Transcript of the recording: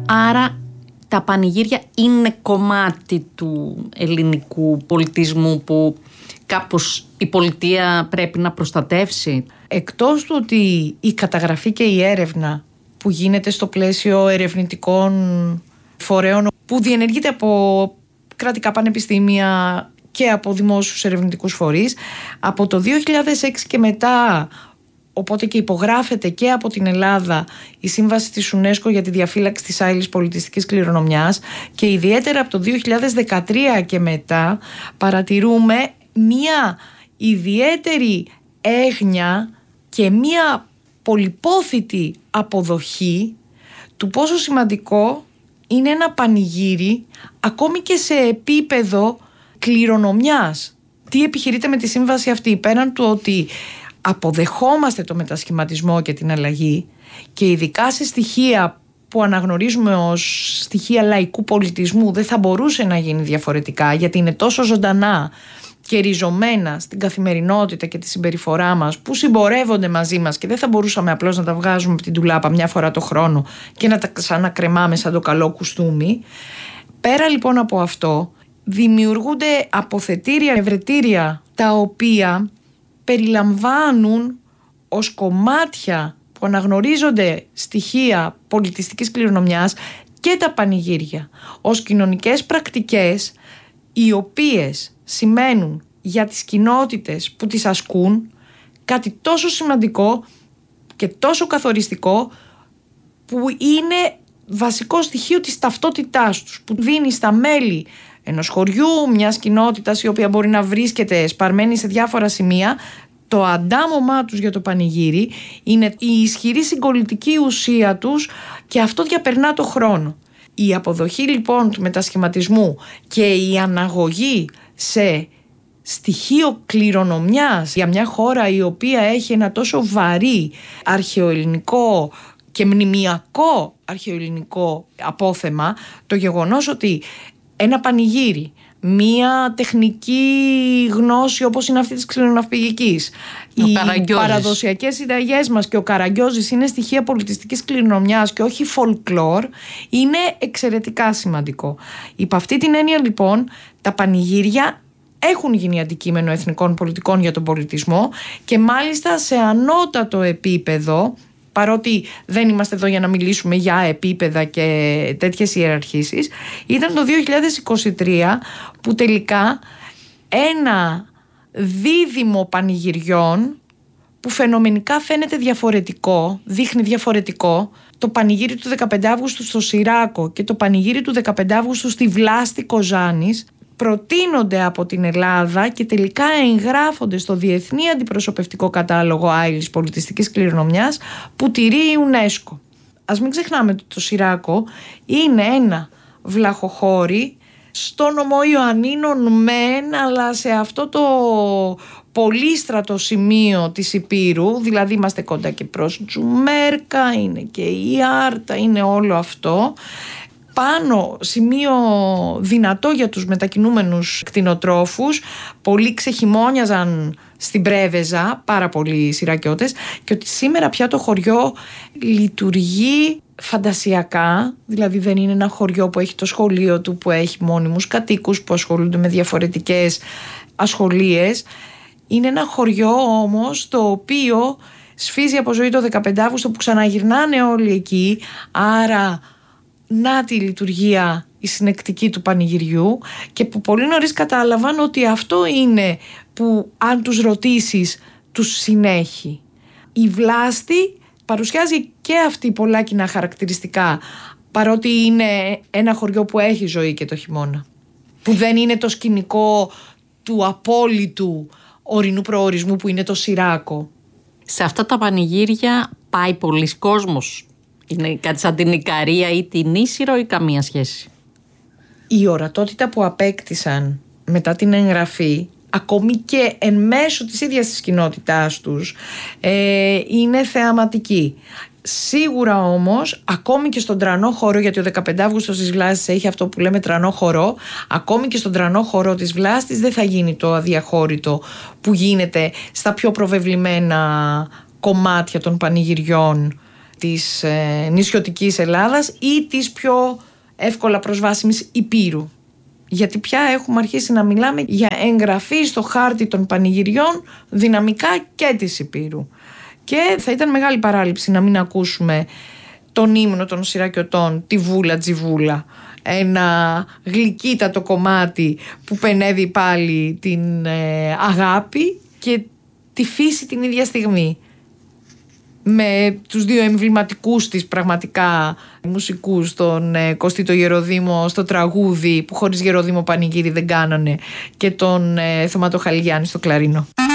Άρα τα πανηγύρια είναι κομμάτι του ελληνικού πολιτισμού που κάπως η πολιτεία πρέπει να προστατεύσει. Εκτός του ότι η καταγραφή και η έρευνα που γίνεται στο πλαίσιο ερευνητικών φορέων που διενεργείται από κρατικά πανεπιστήμια και από δημόσιους ερευνητικούς φορείς, από το 2006 και μετά, οπότε και υπογράφεται και από την Ελλάδα η σύμβαση της UNESCO για τη διαφύλαξη της άειλης πολιτιστικής κληρονομιάς, και ιδιαίτερα από το 2013 και μετά παρατηρούμε μία ιδιαίτερη έγνοια και μία πολυπόθητη αποδοχή του πόσο σημαντικό είναι ένα πανηγύρι ακόμη και σε επίπεδο κληρονομιάς. Τι επιχειρείται με τη σύμβαση αυτή, πέραν του ότι αποδεχόμαστε το μετασχηματισμό και την αλλαγή, και ειδικά σε στοιχεία που αναγνωρίζουμε ως στοιχεία λαϊκού πολιτισμού δεν θα μπορούσε να γίνει διαφορετικά, γιατί είναι τόσο ζωντανά και ριζωμένα στην καθημερινότητα και τη συμπεριφορά μας, που συμπορεύονται μαζί μας και δεν θα μπορούσαμε απλώς να τα βγάζουμε από την ντουλάπα μια φορά το χρόνο και να τα ξανακρεμάμε σαν το καλό κουστούμι. Πέρα λοιπόν από αυτό, δημιουργούνται αποθετήρια, ευρετήρια, τα οποία περιλαμβάνουν ως κομμάτια που αναγνωρίζονται στοιχεία πολιτιστικής κληρονομιάς και τα πανηγύρια ως κοινωνικές πρακτικές, οι οποίες σημαίνουν για τις κοινότητες που τις ασκούν κάτι τόσο σημαντικό και τόσο καθοριστικό, που είναι βασικό στοιχείο της ταυτότητάς τους, που δίνει στα μέλη ενός χωριού, μιας κοινότητας η οποία μπορεί να βρίσκεται σπαρμένη σε διάφορα σημεία, το αντάμωμά τους για το πανηγύρι είναι η ισχυρή συγκολητική ουσία τους, και αυτό διαπερνά το χρόνο. Η αποδοχή λοιπόν του μετασχηματισμού και η αναγωγή σε στοιχείο κληρονομιάς για μια χώρα η οποία έχει ένα τόσο βαρύ αρχαιοελληνικό και μνημιακό αρχαιοελληνικό απόθεμα, το γεγονός ότι ένα πανηγύρι, μία τεχνική γνώση όπως είναι αυτή της ξυλοναυπηγικής, οι παραδοσιακές συνταγές μας και ο Καραγκιόζης είναι στοιχεία πολιτιστικής κληρονομιάς και όχι folklore, είναι εξαιρετικά σημαντικό. Υπ' αυτή την έννοια λοιπόν τα πανηγύρια έχουν γίνει αντικείμενο εθνικών πολιτικών για τον πολιτισμό, και μάλιστα σε ανώτατο επίπεδο, παρότι δεν είμαστε εδώ για να μιλήσουμε για επίπεδα και τέτοιες ιεραρχήσεις. Ήταν το 2023 που τελικά ένα δίδυμο πανηγυριών που φαινομενικά φαίνεται διαφορετικό, δείχνει διαφορετικό, το πανηγύρι του 15 Αύγουστου στο Σιράκο και το πανηγύρι του 15 Αύγουστου στη Βλάστη Κοζάνης, προτείνονται από την Ελλάδα και τελικά εγγράφονται στο Διεθνή Αντιπροσωπευτικό Κατάλογο Άειλης Πολιτιστικής Κληρονομιάς που τηρεί η UNESCO. Ας μην ξεχνάμε ότι το Σιράκο είναι ένα βλαχοχώρι στο νομό Ιωαννίνων μεν, αλλά σε αυτό το πολύστρατο σημείο της Υπήρου, δηλαδή είμαστε κοντά και προς Τζουμέρκα, είναι και η Άρτα, είναι όλο αυτό. Πάνω σημείο δυνατό για τους μετακινούμενους κτηνοτρόφους, πολλοί ξεχειμώνιαζαν στην Πρέβεζα, πάρα πολλοί Σιρακιώτες, και ότι σήμερα πια το χωριό λειτουργεί φαντασιακά, δηλαδή δεν είναι ένα χωριό που έχει το σχολείο του, που έχει μόνιμους κατοίκους που ασχολούνται με διαφορετικές ασχολίες. Είναι ένα χωριό όμως το οποίο σφίζει από ζωή το 15 Αύγουστο που ξαναγυρνάνε όλοι εκεί, άρα να τη λειτουργία η συνεκτική του πανηγυριού, και που πολύ νωρίς κατάλαβαν ότι αυτό είναι που αν τους ρωτήσεις τους συνέχει. Η Βλάστη παρουσιάζει και αυτή πολλά κοινά χαρακτηριστικά, παρότι είναι ένα χωριό που έχει ζωή και το χειμώνα, που δεν είναι το σκηνικό του απόλυτου ορεινού προορισμού που είναι το Σιράκο. Σε αυτά τα πανηγύρια πάει πολλής κόσμος? Είναι κάτι σαν την Ικαρία ή την Ίσυρο ή καμία σχέση? Η ορατότητα που απέκτησαν μετά την εγγραφή, ακόμη και εν μέσω της ίδιας της κοινότητάς τους, είναι θεαματική. Σίγουρα όμως, ακόμη και στον τρανό χώρο, γιατί ο 15 Αύγουστος της Βλάστης έχει αυτό που λέμε τρανό χώρο, ακόμη και στον τρανό χώρο της Βλάστης δεν θα γίνει το αδιαχώρητο που γίνεται στα πιο προβεβλημένα κομμάτια των πανηγυριών της νησιωτικής Ελλάδας ή της πιο εύκολα προσβάσιμης υπήρου. Γιατί πια έχουμε αρχίσει να μιλάμε για εγγραφή στο χάρτη των πανηγυριών δυναμικά και της υπήρου. Και θα ήταν μεγάλη παράληψη να μην ακούσουμε τον ύμνο των Σιρακιωτών, τη Βούλα Τζιβούλα. Ένα γλυκύτατο κομμάτι που πενεύει πάλι την αγάπη και τη φύση την ίδια στιγμή. Με τους δύο εμβληματικούς της πραγματικά μουσικούς, τον Κωστή το Γεροδήμο στο τραγούδι που χωρίς Γεροδήμο πανηγύρι δεν κάνανε και τον Θωμά το Χαλιγιάννη στο κλαρίνο.